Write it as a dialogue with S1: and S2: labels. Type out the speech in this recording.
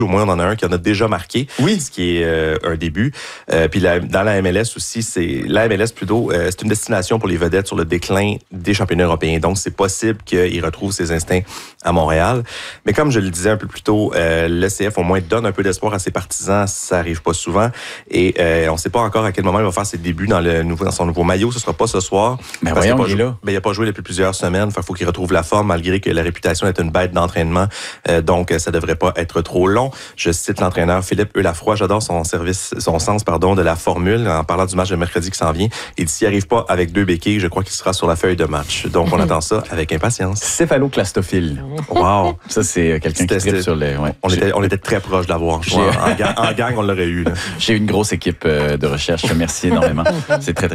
S1: Au moins, on en a un qui en a déjà marqué,
S2: Oui.
S1: ce qui est un début. Puis dans la MLS aussi, c'est une destination pour les vedettes sur le déclin des championnats européens. Donc, c'est possible qu'il retrouve ses instincts à Montréal. Mais comme je le disais un peu plus tôt, l'ECF au moins donne un peu d'espoir à ses partisans. Ça arrive pas souvent. Et on ne sait pas encore à quel moment il va faire ses débuts dans son nouveau maillot. Ce sera pas ce soir.
S2: Mais voyons, il est là.
S1: Il n'a pas joué depuis plusieurs semaines. Il faut qu'il retrouve la forme, malgré que la réputation est une bête d'entraînement. Donc, ça devrait pas être trop long. Je cite l'entraîneur Philippe Eulafroy. J'adore son sens de la formule en parlant du match de mercredi qui s'en vient. Et s'il n'y arrive pas avec 2 béquilles, je crois qu'il sera sur la feuille de match. Donc, on attend ça avec impatience.
S2: Céphaloclastophile.
S1: Wow!
S2: Ça, c'est quelqu'un qui tripe sur les... Ouais.
S1: On était très proche de l'avoir. En gang, on l'aurait eu. Là.
S2: J'ai une grosse équipe de recherche. Merci énormément. C'est très